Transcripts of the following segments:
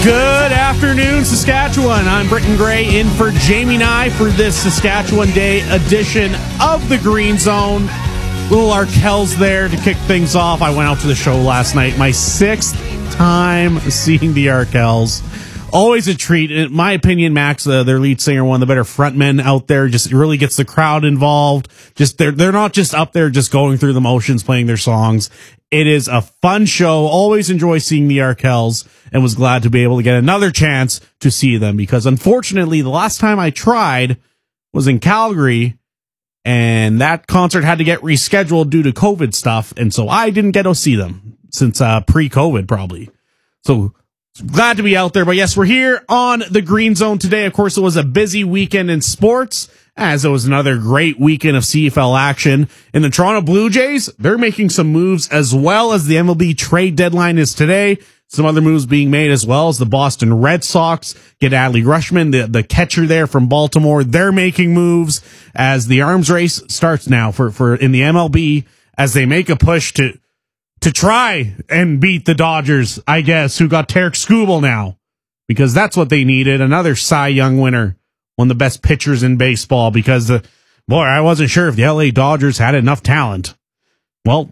Good afternoon, Saskatchewan. I'm Britton Gray in for Jamie Nye for this Saskatchewan Day edition of the Green Zone. Little Arkells there to kick things off. I went out to the show last night. My sixth time seeing the Arkells. Always a treat. In my opinion, Max, their lead singer, one of the better frontmen out there, just really gets the crowd involved. Just they're not just up there just going through the motions, playing their songs. It is a fun show. Always enjoy seeing the Arkells, and was glad to be able to get another chance to see them, because unfortunately the last time I tried was in Calgary, and that concert had to get rescheduled due to COVID stuff, and so I didn't get to see them since pre-COVID probably. So glad to be out there. But yes, we're here on the Green Zone today. Of course, it was a busy weekend in sports, as it was another great weekend of CFL action. In the Toronto Blue Jays, they're making some moves, as well as the MLB trade deadline is today. Some other moves being made, as well as the Boston Red Sox get Adley Rutschman, the catcher there from Baltimore. They're making moves as the arms race starts now for in the MLB, as they make a push to try and beat the Dodgers, I guess, who got Tarek Skubal now, because that's what they needed. Another Cy Young winner, one of the best pitchers in baseball, because I wasn't sure if the LA Dodgers had enough talent. Well,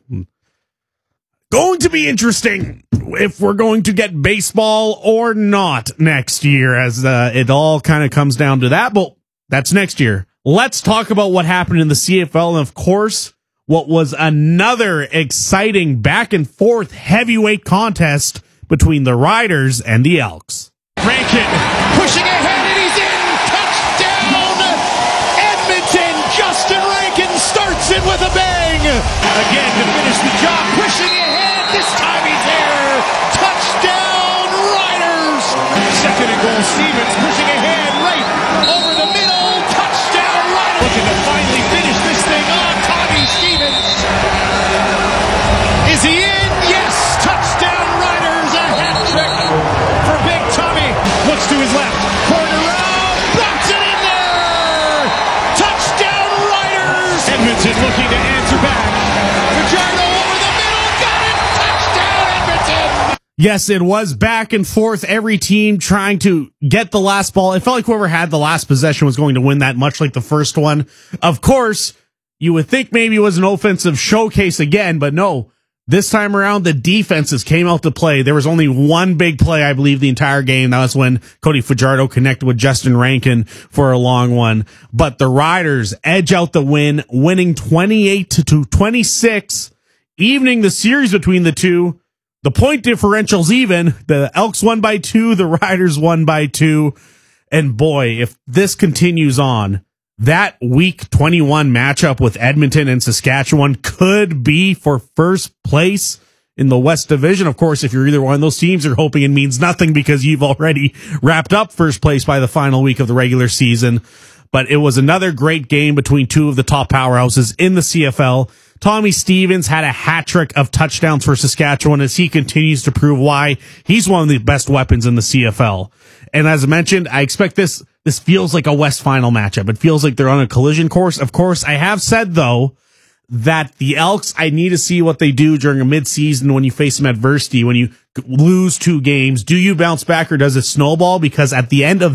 going to be interesting if we're going to get baseball or not next year, as it all kind of comes down to that. But that's next year. Let's talk about what happened in the CFL, and of course, what was another exciting back and forth heavyweight contest between the Riders and the Elks. Rankin pushing ahead, and he's in. Touchdown, Edmonton. Justin Rankin starts it with a bang. Again to finish the job, pushing ahead. This time he's there. Touchdown, Riders. Second and goal, Stevens pushing ahead right over the middle. Touchdown, Riders. Looking to finally finish this thing on. Tommy Stevens. Is he in? Yes. Touchdown, Riders. A hat trick for Big Tommy. Looks to his left. Corner round. Bounce it in there. Touchdown, Riders. Edmonton looking to answer back. Fajardo over the middle. Got it. Touchdown, Edmonton. Yes, it was back and forth. Every team trying to get the last ball. It felt like whoever had the last possession was going to win that, much like the first one. Of course, you would think maybe it was an offensive showcase again, but no. This time around, the defenses came out to play. There was only one big play, I believe, the entire game. That was when Cody Fajardo connected with Justin Rankin for a long one. But the Riders edge out the win, winning 28-26, evening the series between the two. The point differential's even. The Elks won by 2, the Riders won by 2. And boy, if this continues on, that week 21 matchup with Edmonton and Saskatchewan could be for first place in the West Division. Of course, if you're either one of those teams, you're hoping it means nothing, because you've already wrapped up first place by the final week of the regular season. But it was another great game between two of the top powerhouses in the CFL. Tommy Stevens had a hat trick of touchdowns for Saskatchewan, as he continues to prove why he's one of the best weapons in the CFL. And as I mentioned, I expect this feels like a West final matchup. It feels like they're on a collision course. Of course, I have said, though, that the Elks, I need to see what they do during a midseason when you face some adversity, when you lose 2 games. Do you bounce back, or does it snowball? Because at the end of